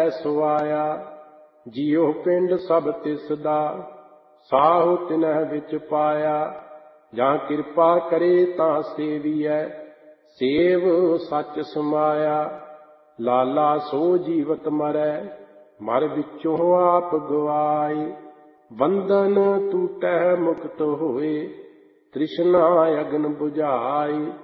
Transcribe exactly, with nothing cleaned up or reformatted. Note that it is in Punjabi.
ਤੈ ਸੁਆਇਆ। ਜਿਉ ਪਿੰਡ ਸਭ ਤਿਸ ਦਾ ਸਾਹੁ ਤਿਨਹਿ ਵਿੱਚ ਪਾਇਆ। ਜਾਂ ਕਿਰਪਾ ਕਰੇ ਤਾਂ ਸੇਵੀਐ ਸੇਵ ਸੱਚ ਸਮਾਇਆ। ਲਾਲਾ ਸੋ ਜੀਵਤ ਮਰੈ ਮਰ ਵਿੱਚੋਂ ਆਪ ਗਵਾਏ। ਬੰਧਨ ਟੂਟੈ ਮੁਕਤ ਹੋਏ ਤ੍ਰਿਸ਼ਨਾ ਅਗਨ ਬੁਝਾਏ।